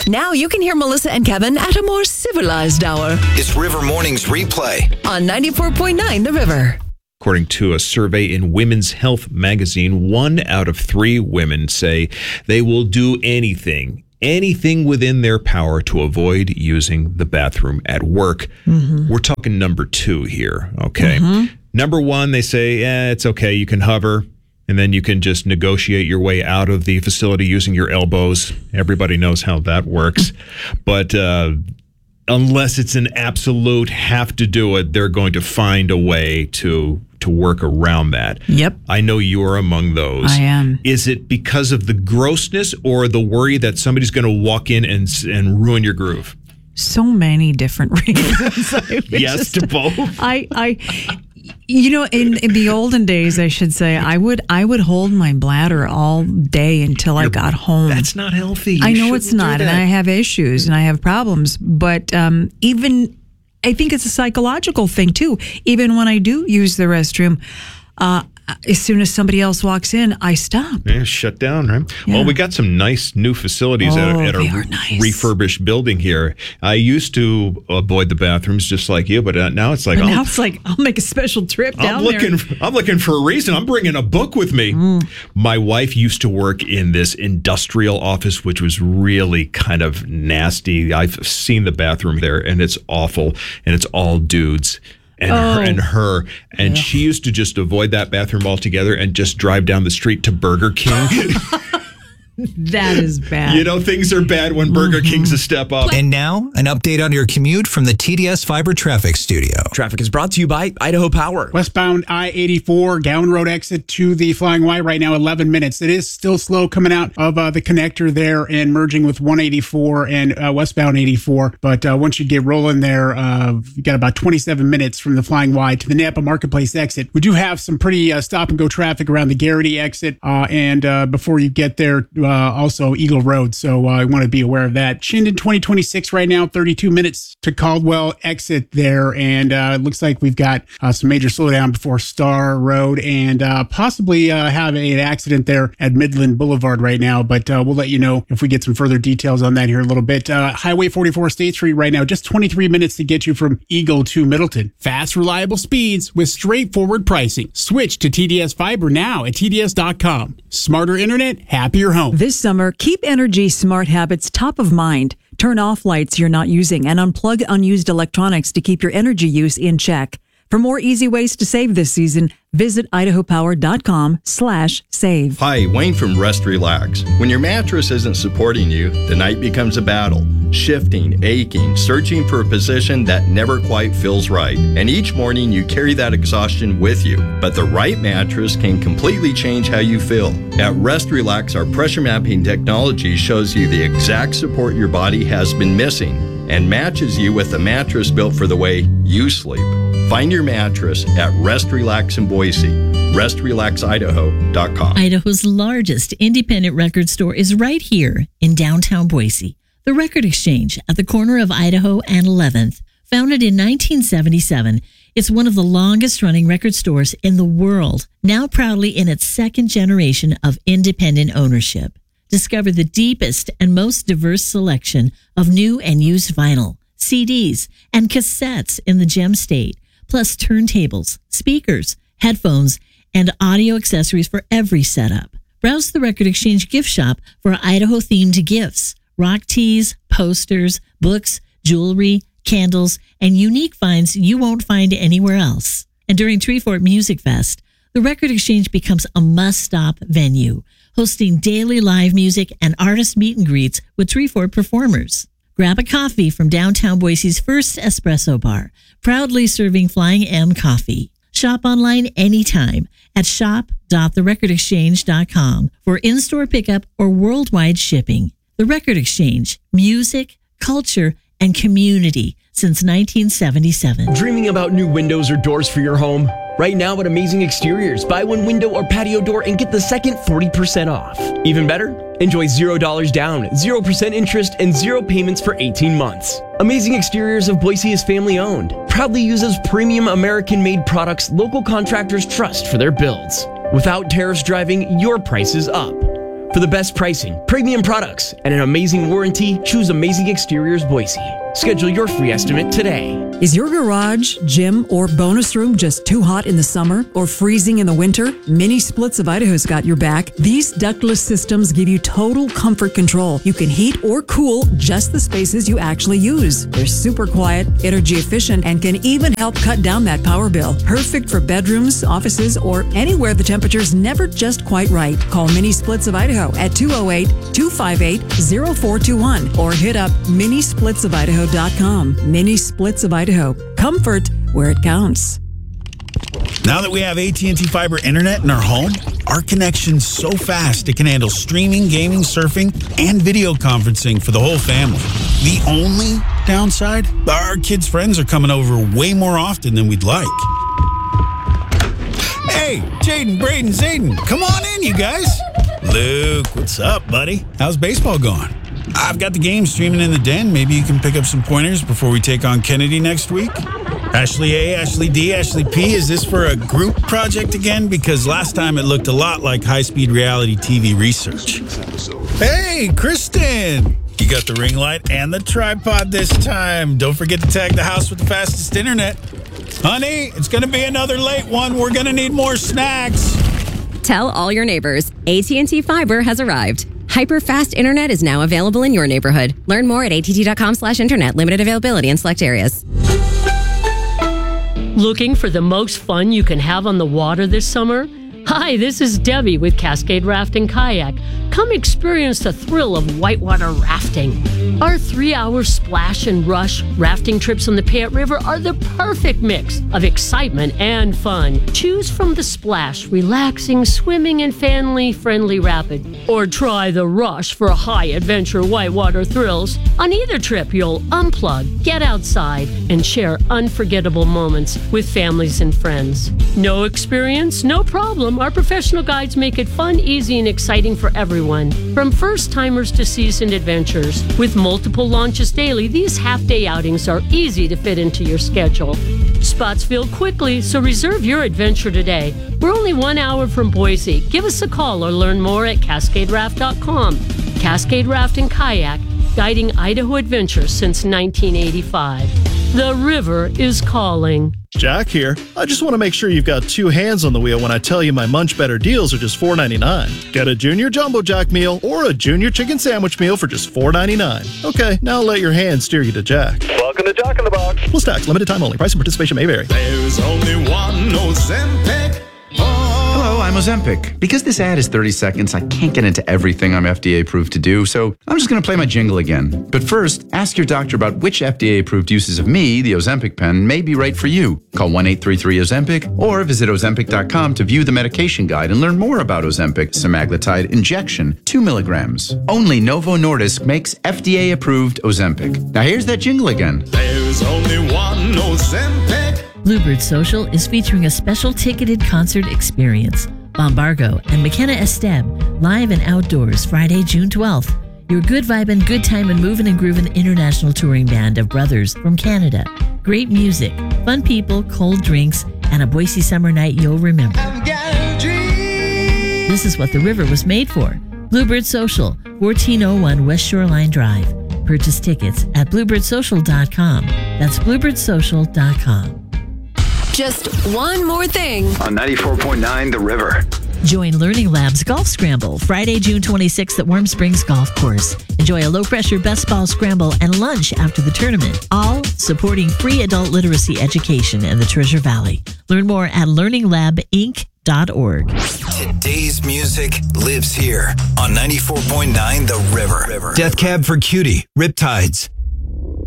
Now you can hear Melissa and Kevin at a more civilized hour It's River Mornings Replay. on 94.9 The River. According to a survey in Women's Health magazine, 1 out of 3 women say they will do anything within their power to avoid using the bathroom at work. We're talking number 2 here, okay? Number 1, they say, it's okay, you can hover, and then you can just negotiate your way out of the facility using your elbows. Everybody knows how that works. But unless it's an absolute have to do it, they're going to find a way to work around that. Yep. I know you're among those. I am. Is it because of the grossness or the worry that somebody's going to walk in and ruin your groove? So many different reasons. Yes to both. In the olden days, I should say, I would hold my bladder all day until I got home. That's not healthy. I know it's not, and I have issues and I have problems. But even I think it's a psychological thing too. Even when I do use the restroom, as soon as somebody else walks in, I stop. Yeah, shut down, right? Yeah. Well, we got some nice new facilities at a refurbished building here. I used to avoid the bathrooms just like you, but now it's like, I'll make a special trip down there. I'm looking for a reason. I'm bringing a book with me. My wife used to work in this industrial office, which was really kind of nasty. I've seen the bathroom there, and it's awful, and it's all dudes. And her. She used to just avoid that bathroom altogether and just drive down the street to Burger King. That is bad. You know, things are bad when Burger King's a step up. And now, an update on your commute from the TDS Fiber Traffic Studio. Traffic is brought to you by Idaho Power. Westbound I-84, Gowan Road exit to the Flying Y right now, 11 minutes. It is still slow coming out of the connector there and merging with 184 and westbound 84. But once you get rolling there, you got about 27 minutes from the Flying Y to the Napa Marketplace exit. We do have some pretty stop-and-go traffic around the Garrity exit and before you get there, also Eagle Road. So I want to be aware of that. Chinden 2026 right now, 32 minutes to Caldwell exit there. And it looks like we've got some major slowdown before Star Road and possibly have an accident there at Midland Boulevard right now. But we'll let you know if we get some further details on that here in a little bit. Highway 44 State Street right now, just 23 minutes to get you from Eagle to Middleton. Fast, reliable speeds with straightforward pricing. Switch to TDS Fiber now at TDS.com. Smarter internet, happier home. This summer, keep energy smart habits top of mind. Turn off lights you're not using and unplug unused electronics to keep your energy use in check. For more easy ways to save this season, visit idahopower.com/save. Hi, Wayne from Rest Relax. When your mattress isn't supporting you, the night becomes a battle. Shifting, aching, searching for a position that never quite feels right. And each morning you carry that exhaustion with you. But the right mattress can completely change how you feel. At Rest Relax, our pressure mapping technology shows you the exact support your body has been missing and matches you with a mattress built for the way you sleep. Find your mattress at Rest Relax in Boise. RestRelaxIdaho.com. Idaho's largest independent record store is right here in downtown Boise. The Record Exchange at the corner of Idaho and 11th. Founded in 1977, it's one of the longest-running record stores in the world, now proudly in its second generation of independent ownership. Discover the deepest and most diverse selection of new and used vinyl, CDs, and cassettes in the Gem State, plus turntables, speakers, headphones, and audio accessories for every setup. Browse the Record Exchange gift shop for Idaho-themed gifts, rock tees, posters, books, jewelry, candles, and unique finds you won't find anywhere else. And during Treefort Music Fest, the Record Exchange becomes a must-stop venue, hosting daily live music and artist meet and greets with Treefort performers. Grab a coffee from downtown Boise's first espresso bar, proudly serving Flying M coffee. Shop online anytime at shop.therecordexchange.com for in-store pickup or worldwide shipping. The Record Exchange, music, culture, and community since 1977. Dreaming about new windows or doors for your home? Right now at Amazing Exteriors, buy one window or patio door and get the second 40% off. Even better, enjoy $0 down, 0% interest, and 0 payments for 18 months. Amazing Exteriors of Boise is family owned. Proudly uses premium American-made products local contractors trust for their builds. Without tariffs driving your prices up. For the best pricing, premium products, and an amazing warranty, choose Amazing Exteriors Boise. Schedule your free estimate today. Is your garage, gym, or bonus room just too hot in the summer or freezing in the winter? Mini Splits of Idaho's got your back. These ductless systems give you total comfort control. You can heat or cool just the spaces you actually use. They're super quiet, energy efficient, and can even help cut down that power bill. Perfect for bedrooms, offices, or anywhere the temperature's never just quite right. Call Mini Splits of Idaho at 208-258-0421 or hit up minisplitsofidaho.com. Mini Splits of Idaho. Comfort where it counts. Now that we have AT&T Fiber Internet in our home, our connection's so fast it can handle streaming, gaming, surfing, and video conferencing for the whole family. The only downside? Our kids' friends are coming over way more often than we'd like. Hey, Jaden, Braden, Zayden, come on in, you guys. Luke, what's up, buddy? How's baseball going? I've got the game streaming in the den. Maybe you can pick up some pointers before we take on Kennedy next week. Ashley A, Ashley D, Ashley P, is this for a group project again? Because last time it looked a lot like high-speed reality TV research. Hey, Kristen! You got the ring light and the tripod this time. Don't forget to tag the house with the fastest internet. Honey, it's going to be another late one. We're going to need more snacks. Tell all your neighbors, AT&T Fiber has arrived. Hyper-fast internet is now available in your neighborhood. Learn more at att.com/internet. Limited availability in select areas. Looking for the most fun you can have on the water this summer? Hi, this is Debbie with Cascade Raft and Kayak. Come experience the thrill of whitewater rafting. Our 3-hour splash and rush rafting trips on the Payette River are the perfect mix of excitement and fun. Choose from the splash, relaxing, swimming, and family-friendly rapid. Or try the rush for high-adventure whitewater thrills. On either trip, you'll unplug, get outside, and share unforgettable moments with families and friends. No experience? No problem. Our professional guides make it fun, easy, and exciting for everyone. From first-timers to seasoned adventurers. With multiple launches daily, these half-day outings are easy to fit into your schedule. Spots fill quickly, so reserve your adventure today. We're only 1 hour from Boise. Give us a call or learn more at CascadeRaft.com. Cascade Raft and Kayak, guiding Idaho adventures since 1985. The river is calling. Jack here. I just want to make sure you've got two hands on the wheel when I tell you my Munch Better deals are just $4.99. Get a Junior Jumbo Jack meal or a Junior Chicken Sandwich meal for just $4.99. Okay, now let your hands steer you to Jack. Welcome to Jack in the Box. Plus tax, limited time only. Price and participation may vary. There's only one Ozempic. Hello, I'm Ozempic. Because this ad is 30 seconds, I can't get into everything I'm FDA approved to do, so I'm just going to play my jingle again. But first, ask your doctor about which FDA approved uses of me, the Ozempic pen, may be right for you. Call 1-833-OZEMPIC or visit Ozempic.com to view the medication guide and learn more about Ozempic semaglutide injection, 2 milligrams. Only Novo Nordisk makes FDA approved Ozempic. Now here's that jingle again. There's only one Ozempic. Bluebird Social is featuring a special ticketed concert experience. Bombargo and McKenna Esteb, live and outdoors, Friday, June 12th. Your good vibin', good time and movin' and groovin' international touring band of brothers from Canada. Great music, fun people, cold drinks, and a Boise summer night you'll remember. This is what the river was made for. Bluebird Social, 1401 West Shoreline Drive. Purchase tickets at bluebirdsocial.com. That's bluebirdsocial.com. Just one more thing. On 94.9 The River. Join Learning Lab's Golf Scramble, Friday, June 26th at Warm Springs Golf Course. Enjoy a low-pressure best ball scramble and lunch after the tournament, all supporting free adult literacy education in the Treasure Valley. Learn more at learninglabinc.org. Today's music lives here on 94.9 The River. Death Cab for Cutie, Riptides.